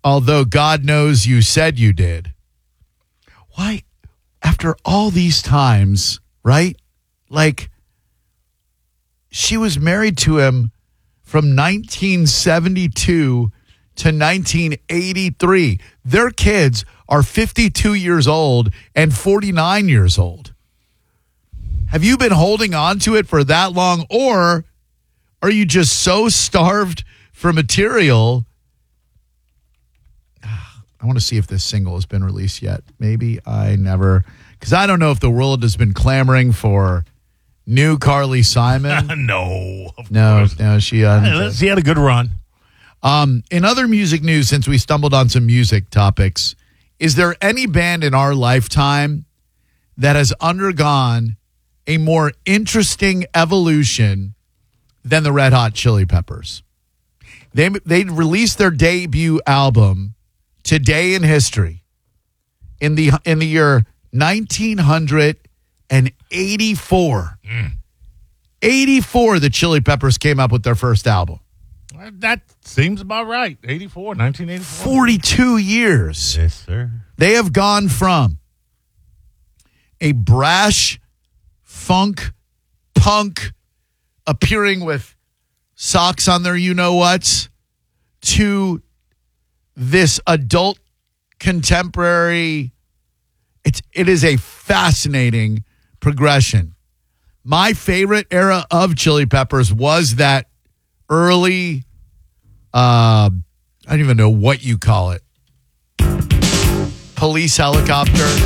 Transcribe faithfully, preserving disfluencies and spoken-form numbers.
although God knows you said you did. Why, after all these times, right? Like, she was married to him from nineteen seventy-two to nineteen eighty-three. Their kids are fifty-two years old and forty-nine years old. Have you been holding on to it for that long, or are you just so starved for material? I want to see if this single has been released yet. Maybe I never, because I don't know if the world has been clamoring for new Carly Simon. no. Of no, course. no, she uh, She had a good run. Um, in other music news, since we stumbled on some music topics, is there any band in our lifetime that has undergone a more interesting evolution than the Red Hot Chili Peppers? They they released their debut album, Today in History, in the in the year nineteen eighty-four. Mm. eighty-four, the Chili Peppers came up with their first album. That seems about right. eighty-four, nineteen eighty-four. forty-two years. Yes, sir. They have gone from a brash, funk, punk, appearing with socks on their you-know-whats, to this adult contemporary. It's, it is a fascinating progression. My favorite era of Chili Peppers was that early, uh, I don't even know what you call it, police helicopter.